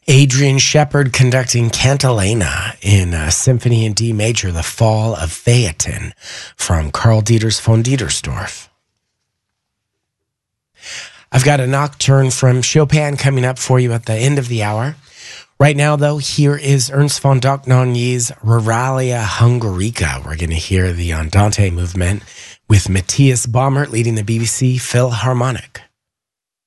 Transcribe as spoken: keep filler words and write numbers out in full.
Adrian Shepard conducting Cantilena in uh, Symphony in D Major, The Fall of Phaeton, from Karl Dieters von Dietersdorf. I've got a nocturne from Chopin coming up for you at the end of the hour. Right now, though, here is Ernst von Dohnanyi's Ruralia Hungarica. We're going to hear the Andante movement with Matthias Baumert leading the B B C Philharmonic.